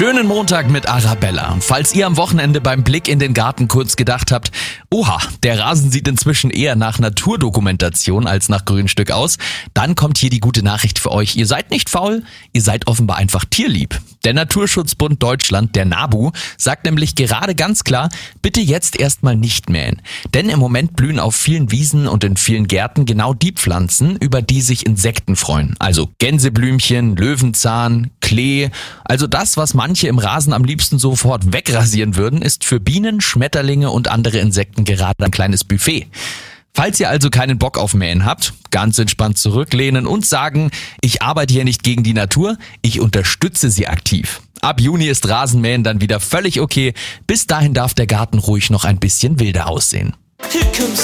Schönen Montag mit Arabella. Falls ihr am Wochenende beim Blick in den Garten kurz gedacht habt, oha, der Rasen sieht inzwischen eher nach Naturdokumentation als nach Grünstück aus, dann kommt hier die gute Nachricht für euch. Ihr seid nicht faul, ihr seid offenbar einfach tierlieb. Der Naturschutzbund Deutschland, der NABU, sagt nämlich gerade ganz klar, bitte jetzt erstmal nicht mähen. Denn im Moment blühen auf vielen Wiesen und in vielen Gärten genau die Pflanzen, über die sich Insekten freuen. Also Gänseblümchen, Löwenzahn, Klee, also das, was manche im Rasen am liebsten sofort wegrasieren würden, ist für Bienen, Schmetterlinge und andere Insekten gerade ein kleines Buffet. Falls ihr also keinen Bock auf Mähen habt, ganz entspannt zurücklehnen und sagen, ich arbeite hier nicht gegen die Natur, ich unterstütze sie aktiv. Ab Juni ist Rasenmähen dann wieder völlig okay. Bis dahin darf der Garten ruhig noch ein bisschen wilder aussehen.